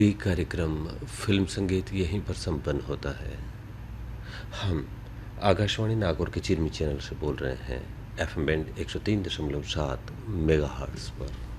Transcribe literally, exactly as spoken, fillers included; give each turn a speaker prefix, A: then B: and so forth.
A: ये कार्यक्रम फिल्म संगीत यहीं पर संपन्न होता है। हम आकाशवाणी नागौर के चिरमी चैनल से बोल रहे हैं, एफ एम बैंड एक सौ तीन दशमलव सात मेगाहर्ट्ज़ पर।